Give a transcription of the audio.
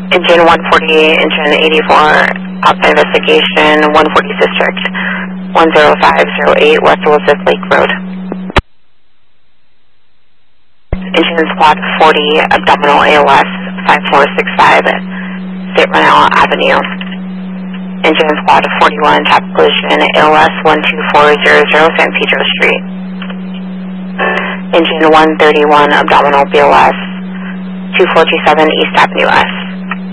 Engine 140, engine 84, outside investigation, 140 District, 10508 West Elizabeth Lake Road. Engine squad 40, abdominal ALS 5465, State Renal Avenue. Engine squad 41, top collision, ALS 12400 San Pedro Street. Engine 131, abdominal BLS 2427 East Avenue S.